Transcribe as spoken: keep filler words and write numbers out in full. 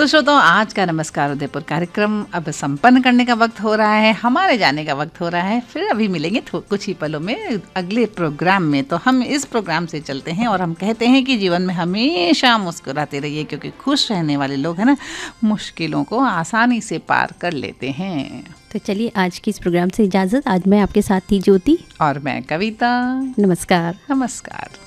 तो श्रोताओं, आज का नमस्कार उदयपुर कार्यक्रम अब संपन्न करने का वक्त हो रहा है, हमारे जाने का वक्त हो रहा है। फिर अभी मिलेंगे कुछ ही पलों में अगले प्रोग्राम में। तो हम इस प्रोग्राम से चलते हैं और हम कहते हैं कि जीवन में हमेशा मुस्कुराते रहिए, क्योंकि खुश रहने वाले लोग हैं ना, मुश्किलों को आसानी से पार कर लेते हैं। तो चलिए आज की इस प्रोग्राम से इजाज़त। आज मैं आपके साथ थी ज्योति और मैं कविता। नमस्कार। नमस्कार।